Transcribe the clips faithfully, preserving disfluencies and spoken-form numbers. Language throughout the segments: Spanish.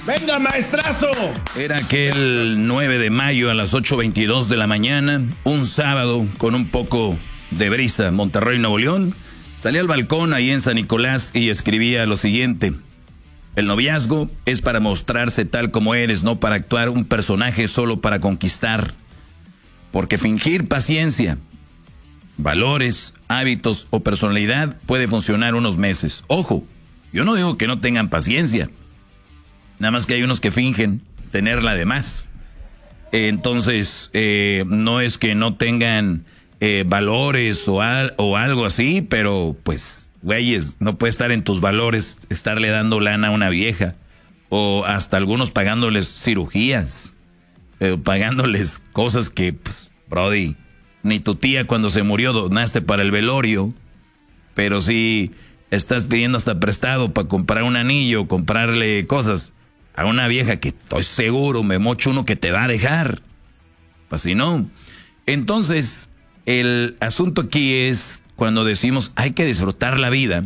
¡Venga, maestrazo! Era aquel nueve de mayo a las ocho veintidós de la mañana, un sábado con un poco de brisa, Monterrey, Nuevo León. Salí al balcón ahí en San Nicolás y escribía lo siguiente: el noviazgo es para mostrarse tal como eres, no para actuar un personaje solo para conquistar. Porque fingir paciencia, valores, hábitos o personalidad puede funcionar unos meses. Ojo, yo no digo que no tengan paciencia. Nada más que hay unos que fingen tenerla de más. Entonces, eh, no es que no tengan eh, valores o, al, o algo así, pero pues, güeyes, no puede estar en tus valores estarle dando lana a una vieja. O hasta algunos pagándoles cirugías, eh, pagándoles cosas que, pues, brody, ni tu tía cuando se murió donaste para el velorio, pero sí estás pidiendo hasta prestado para comprar un anillo, comprarle cosas a una vieja que estoy seguro, me mocho uno que te va a dejar. Pues si no. Entonces, el asunto aquí es cuando decimos hay que disfrutar la vida.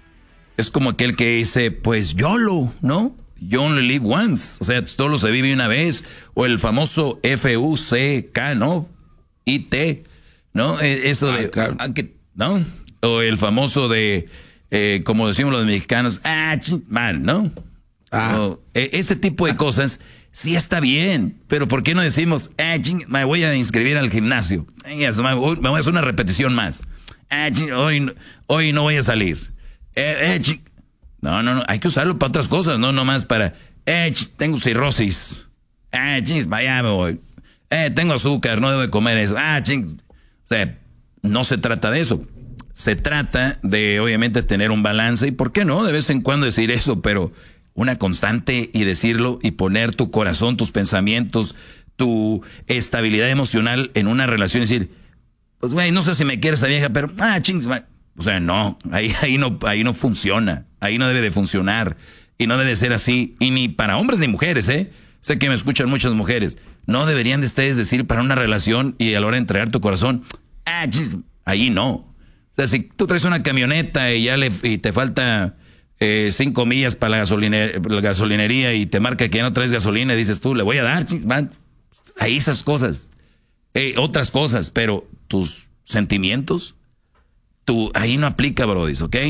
Es como aquel que dice, pues YOLO, ¿no? You only live once. O sea, solo se vive una vez. O el famoso F U C K, ¿no? I T, ¿no? Eso de, ¿no? O el famoso de, eh, como decimos los mexicanos, ah, mal, ¿no? Ah. O, eh, ese tipo de cosas sí está bien, pero ¿por qué no decimos, ah, ching, me voy a inscribir al gimnasio? Me voy a hacer una repetición más. Ah, ching, hoy, hoy no voy a salir. Eh, eh, ching. No, no, no, hay que usarlo para otras cosas, no nomás para, eh, ching, tengo cirrosis. Ah, ching, vaya, me voy. Eh, tengo azúcar, no debo de comer eso. Ah, ching. O sea, no se trata de eso. Se trata de, obviamente, tener un balance. Y por qué no, de vez en cuando decir eso, pero una constante y decirlo y poner tu corazón, tus pensamientos, tu estabilidad emocional en una relación y decir, pues, güey, no sé si me quiere esta vieja, pero, ah, ching. O sea, no, ahí, ahí no, ahí no funciona. Ahí no debe de funcionar. Y no debe ser así. Y ni para hombres ni mujeres, ¿eh? Sé que me escuchan muchas mujeres. No deberían de ustedes decir para una relación y a la hora de entregar tu corazón, ah, ahí no. O sea, si tú traes una camioneta y ya le y te falta eh, cinco millas para la, gasoliner, la gasolinería y te marca que ya no traes gasolina y dices tú, le voy a dar, man. Ahí esas cosas. Eh, otras cosas, pero tus sentimientos, tú, ahí no aplica, brodis, ¿ok?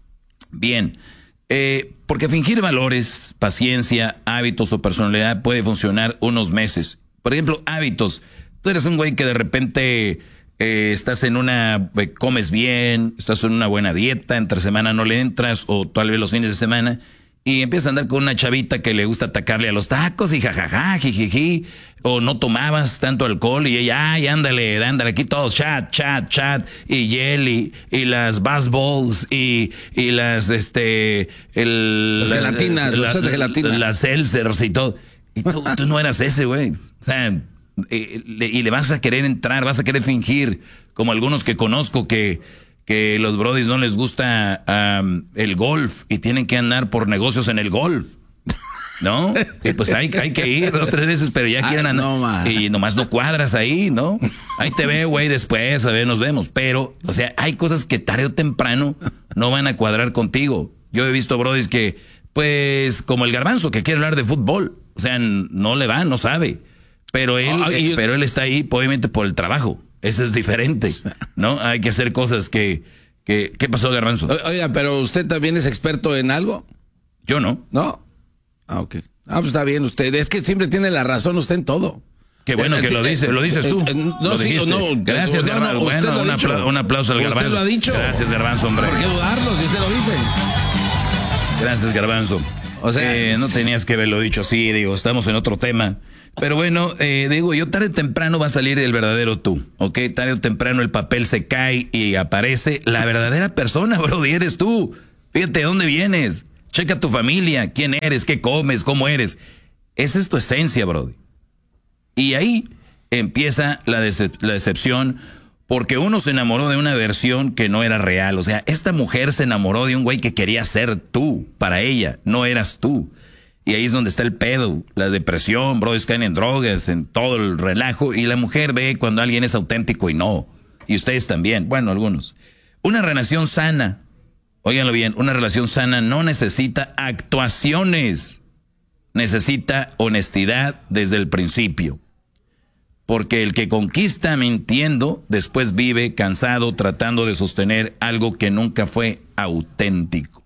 Bien. Eh, porque fingir valores, paciencia, hábitos o personalidad puede funcionar unos meses. Por ejemplo, hábitos. Tú eres un güey que de repente eh, estás en una, eh, comes bien, estás en una buena dieta, entre semana no le entras, o tal vez los fines de semana, y empiezas a andar con una chavita que le gusta atacarle a los tacos y jajaja, jijiji, o no tomabas tanto alcohol y ella, ay, ándale, ándale, aquí todos, chat, chat, chat, y jelly, y las bass balls, y, y las, este, el... Las gelatinas, la, los de gelatina. Las seltzers y todo. Y tú, tú no eras ese, güey. O sea, eh, le, y le vas a querer entrar, vas a querer fingir, como algunos que conozco que... que los brodis no les gusta um, el golf y tienen que andar por negocios en el golf, ¿no? Y pues hay, hay que ir dos, tres veces, pero ya quieren andar. No, y nomás no cuadras ahí, ¿no? Ahí te veo, güey, después, a ver, nos vemos. Pero, o sea, hay cosas que tarde o temprano no van a cuadrar contigo. Yo he visto brodis que, pues, como el Garbanzo, que quiere hablar de fútbol. O sea, no le va, no sabe. Pero él, oh, eh, pero él está ahí, obviamente, por el trabajo. Eso es diferente, ¿no? Hay que hacer cosas que... que ¿Qué pasó, Garbanzo? Oiga, pero ¿usted también es experto en algo? Yo no. ¿No? Ah, ok. Ah, pues está bien usted. Es que siempre tiene la razón usted en todo. Qué bueno eh, que eh, lo dice, lo dices tú. Eh, eh, no, lo sí, dijiste. no, Gracias, no, Garbanzo. No, bueno, un, apla un aplauso al Garbanzo. Usted lo ha dicho. Gracias, Garbanzo, hombre. ¿Por qué dudarlo si usted lo dice? Gracias, Garbanzo. O sea, eh, no tenías que haberlo dicho así, digo, estamos en otro tema. Pero bueno, eh, digo, yo tarde o temprano va a salir el verdadero tú, ¿ok? Tarde o temprano el papel se cae y aparece la verdadera persona, bro, y eres tú. Fíjate de dónde vienes, checa tu familia, quién eres, qué comes, cómo eres. Esa es tu esencia, bro. Y ahí empieza la, decep la decepción, porque uno se enamoró de una versión que no era real. O sea, esta mujer se enamoró de un güey que quería ser tú, para ella, no eras tú. Y ahí es donde está el pedo, la depresión, bro, caen en drogas, en todo el relajo. Y la mujer ve cuando alguien es auténtico y no. Y ustedes también, bueno, algunos. Una relación sana, óiganlo bien, una relación sana no necesita actuaciones. necesita honestidad desde el principio. Porque el que conquista mintiendo, después vive cansado tratando de sostener algo que nunca fue auténtico.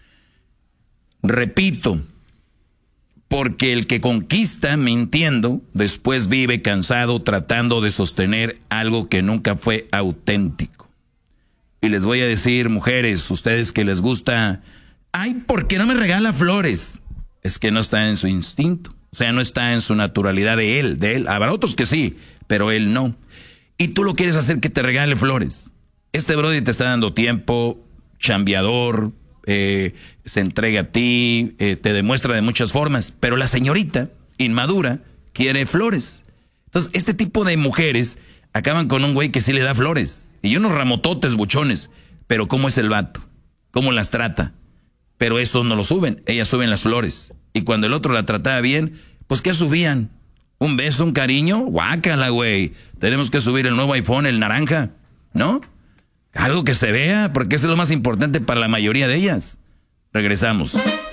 Repito, porque el que conquista mintiendo, después vive cansado tratando de sostener algo que nunca fue auténtico. Y les voy a decir, mujeres, ustedes que les gusta, ay, ¿por qué no me regala flores? Es que no está en su instinto, o sea, no está en su naturalidad de él, de él. Habrá otros que sí, pero él no. Y tú lo quieres hacer que te regale flores. Este brody te está dando tiempo, chambeador, eh, se entrega a ti, eh, te demuestra de muchas formas, pero la señorita, inmadura, quiere flores. Entonces, este tipo de mujeres acaban con un güey que sí le da flores. Y unos ramototes buchones. Pero ¿cómo es el vato? ¿Cómo las trata? Pero eso no lo suben, ellas suben las flores. Y cuando el otro la trataba bien, pues ¿qué subían? ¿Un beso, un cariño? Guácala, güey. Tenemos que subir el nuevo iPhone, el naranja, ¿no? Algo que se vea, porque eso es lo más importante para la mayoría de ellas. Regresamos.